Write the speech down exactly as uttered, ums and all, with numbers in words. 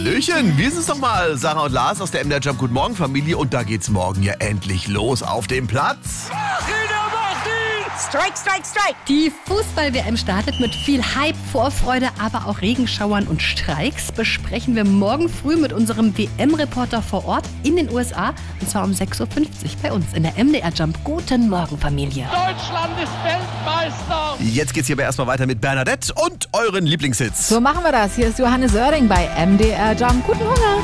Hallöchen, wir sind es nochmal, Sarah und Lars aus der M D R Jump Guten Morgen Familie und da geht's morgen ja endlich los auf dem Platz. Strike, strike, strike. Die Fußball-W M startet mit viel Hype, Vorfreude, aber auch Regenschauern und Streiks. Besprechen wir morgen früh mit unserem W M-Reporter vor Ort in den U S A. Und zwar um sechs Uhr fünfzig bei uns in der M D R Jump. Guten Morgen, Familie. Deutschland ist Weltmeister. Jetzt geht's hier aber erstmal weiter mit Bernadette und euren Lieblingshits. So machen wir das. Hier ist Johannes Oerding bei M D R Jump. Guten Hunger.